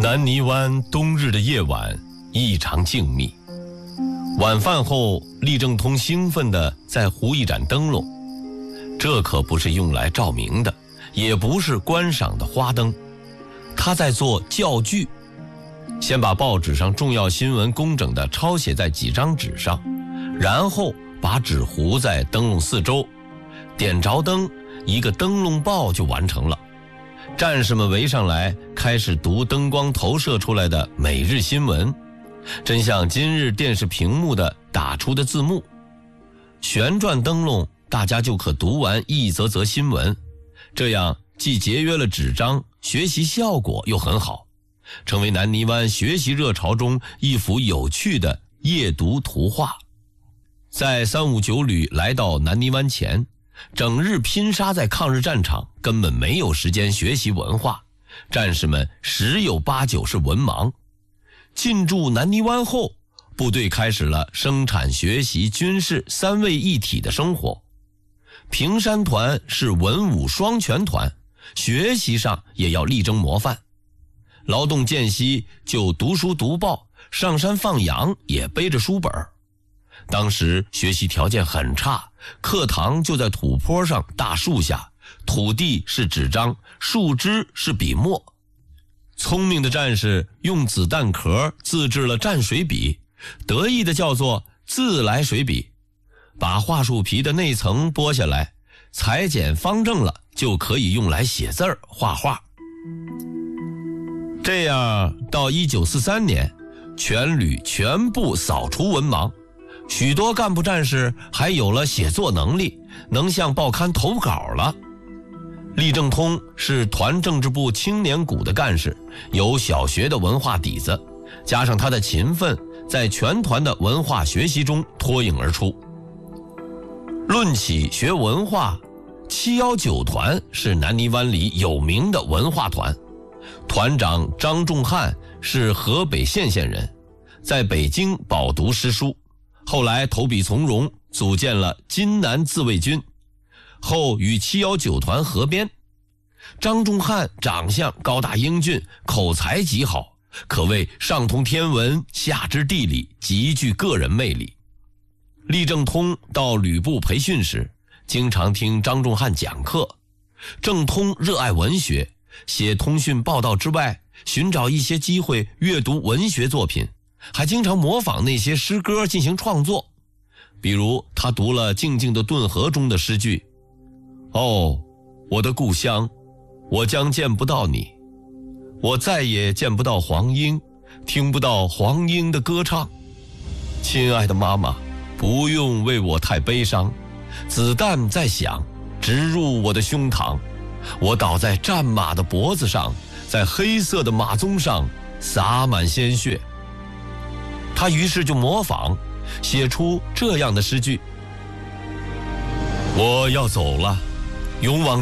南泥湾冬日的夜晚异常静谧。晚饭后，厉正通兴奋地在糊一盏灯笼，这可不是用来照明的，也不是观赏的花灯，他在做校句。先把报纸上重要新闻工整地抄写在几张纸上，然后把纸糊在灯笼四周，点着灯，一个灯笼报就完成了。战士们围上来，开始读灯光投射出来的每日新闻，真像今日电视屏幕的打出的字幕。旋转灯笼，大家就可读完一则则新闻，这样既节约了纸张，学习效果又很好，成为南泥湾学习热潮中一幅有趣的夜读图画。在359旅来到南泥湾前，整日拼杀在抗日战场，根本没有时间学习文化，战士们十有八九是文盲。进驻南泥湾后，部队开始了生产、学习、军事三位一体的生活。平山团是文武双全团，学习上也要力争模范。劳动间隙就读书读报，上山放羊也背着书本。当时学习条件很差，课堂就在土坡上大树下，土地是纸张，树枝是笔墨。聪明的战士用子弹壳自制了蘸水笔，得意的叫做自来水笔。把桦树皮的内层剥下来，裁剪方正了，就可以用来写字儿、画画。这样到1943年，全旅全部扫除文盲，许多干部战士还有了写作能力，能向报刊投稿了。厉正通是团政治部青年股的干事，有小学的文化底子，加上他的勤奋，在全团的文化学习中脱颖而出。论起学文化，719团是南泥湾里有名的文化团，团长张仲汉是河北献县人，在北京饱读诗书，后来投笔从戎，组建了金南自卫军，后与719团合编。张仲汉长相高大英俊，口才极好，可谓上通天文，下知地理，极具个人魅力。厉正通到旅部培训时，经常听张仲汉讲课。正通热爱文学，写通讯报道之外，寻找一些机会阅读文学作品，还经常模仿那些诗歌进行创作。比如他读了《静静的顿河》中的诗句：哦，我的故乡，我将见不到你，我再也见不到黄莺，听不到黄莺的歌唱。亲爱的妈妈，不用为我太悲伤，子弹在响，直入我的胸膛，我倒在战马的脖子上，在黑色的马鬃上洒满鲜血。他于是就模仿，写出这样的诗句：我要走了，勇往